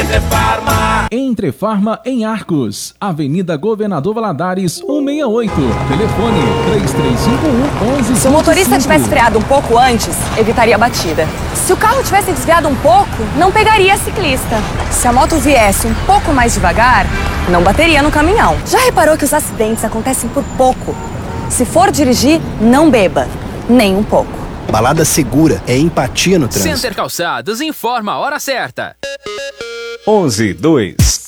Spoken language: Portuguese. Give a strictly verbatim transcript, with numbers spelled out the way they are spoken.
Entrefarma. Entrefarma em Arcos, Avenida Governador Valadares, cento e sessenta e oito. Telefone três três cinco um, onze. Se o motorista tivesse freado um pouco antes, evitaria a batida. Se o carro tivesse desviado um pouco, não pegaria a ciclista. Se a moto viesse um pouco mais devagar, não bateria no caminhão. Já reparou que os acidentes acontecem por pouco? Se for dirigir, não beba, nem um pouco. Balada segura é empatia no trânsito. Center Calçados informa a hora certa. onze, dois.